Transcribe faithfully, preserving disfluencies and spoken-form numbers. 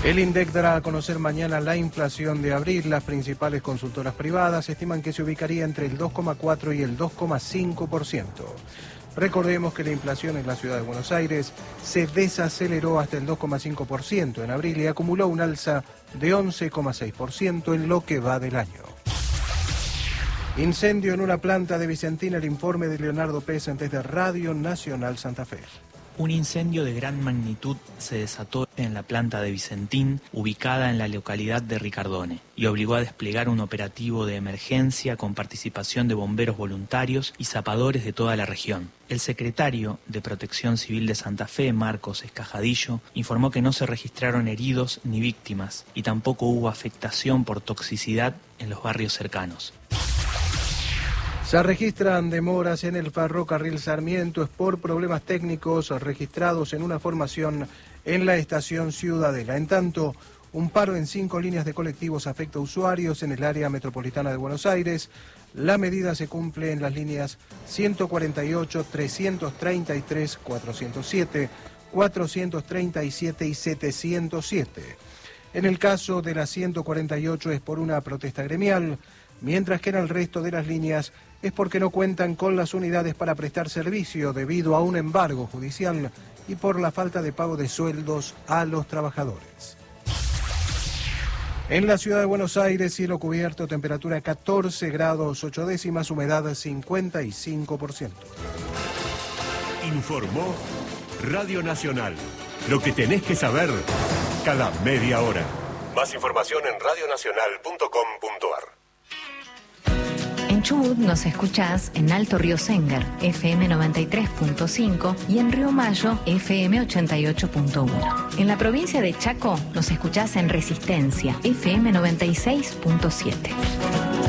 El INDEC dará a conocer mañana la inflación de abril. Las principales consultoras privadas estiman que se ubicaría entre el dos coma cuatro y el dos coma cinco por ciento. Recordemos que la inflación en la ciudad de Buenos Aires se desaceleró hasta el dos coma cinco por ciento en abril y acumuló un alza de once coma seis por ciento en lo que va del año. Incendio en una planta de Vicentín. El informe de Leonardo Pérez desde Radio Nacional Santa Fe. Un incendio de gran magnitud se desató en la planta de Vicentín, ubicada en la localidad de Ricardone, y obligó a desplegar un operativo de emergencia con participación de bomberos voluntarios y zapadores de toda la región. El secretario de Protección Civil de Santa Fe, Marcos Escajadillo, informó que no se registraron heridos ni víctimas y tampoco hubo afectación por toxicidad en los barrios cercanos. Se registran demoras en el ferrocarril Sarmiento, es por problemas técnicos registrados en una formación en la estación Ciudadela. En tanto, un paro en cinco líneas de colectivos afecta a usuarios en el área metropolitana de Buenos Aires. La medida se cumple en las líneas ciento cuarenta y ocho, trescientos treinta y tres, cuatrocientos siete, cuatrocientos treinta y siete y setecientos siete. En el caso de la ciento cuarenta y ocho es por una protesta gremial, mientras que en el resto de las líneas es porque no cuentan con las unidades para prestar servicio debido a un embargo judicial y por la falta de pago de sueldos a los trabajadores. En la ciudad de Buenos Aires, cielo cubierto, temperatura catorce grados ocho décimas, humedad cincuenta y cinco por ciento. Informó Radio Nacional. Lo que tenés que saber cada media hora. Más información en radio nacional punto com punto ar. En Chubut nos escuchás en Alto Río Sengar, F M noventa y tres punto cinco y en Río Mayo, F M ochenta y ocho punto uno. En la provincia de Chaco nos escuchás en Resistencia, F M noventa y seis punto siete.